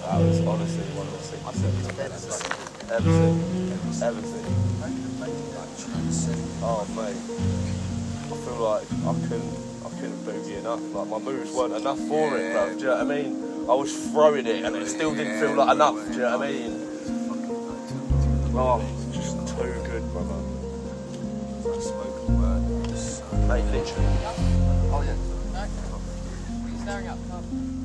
That was honestly one of the sickest ever seen. Oh mate, I feel like I couldn't boogie enough. Like my moves weren't enough for it, bro. Do you know what I mean? I was throwing it and it still didn't feel like enough. Do you know what I mean? Oh, it's just too good, brother. Spoken word. Mate, literally. Oh yeah. No. What are you staring at?